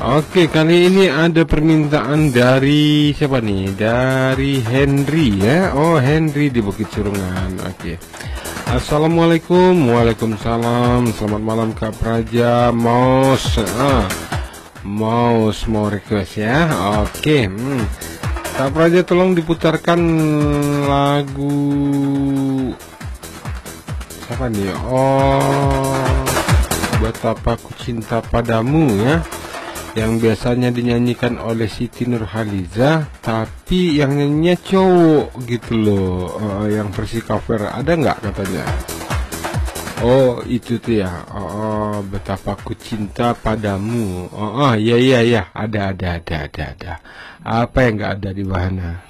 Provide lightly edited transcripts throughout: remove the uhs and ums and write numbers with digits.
Oke, kali ini ada permintaan dari siapa nih? Dari Henry ya. Oh, Henry di Bukit Surungan. Oke. Assalamualaikum. Waalaikumsalam. Selamat malam Kak Praja. Mau request ya. Oke. Kak Praja tolong diputarkan lagu siapa nih? Oh, Betapa Ku Cinta Padamu ya, yang biasanya dinyanyikan oleh Siti Nurhaliza, tapi yang nyanyinya cowok gitu loh. Yang versi cover ada nggak katanya? Oh itu tuh ya. Betapa Ku Cinta Padamu. Iya, ada. Apa yang nggak ada di Wahana?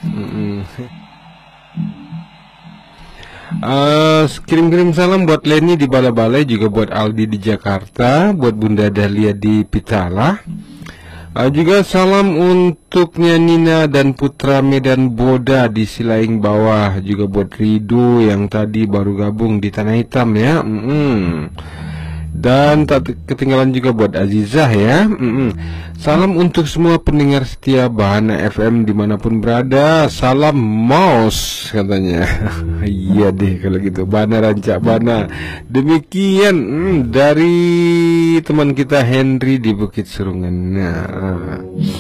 Kirim-kirim salam buat Leni di Balai-Balai, juga buat Aldi di Jakarta, buat Bunda Dahlia di Pitala. Juga salam untuk Nina dan Putra Medan Boda di Silaing Bawah, juga buat Rido yang tadi baru gabung di Tanah Hitam ya. Dan tak ketinggalan juga buat Azizah ya. Salam untuk semua pendengar setia Bahana FM dimanapun berada. Salam Maus katanya. Iya deh kalau gitu, Bana Rancak Bana. Demikian dari teman kita Henry di Bukit Surungan. Nah.